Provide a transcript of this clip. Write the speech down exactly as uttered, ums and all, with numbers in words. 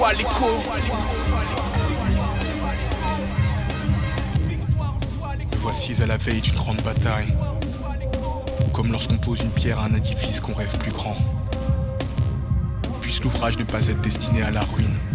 Me voici à la veille d'une grande bataille, comme lorsqu'on pose une pierre à un édifice qu'on rêve plus grand. Puisse l'ouvrage ne pas être destiné à la ruine.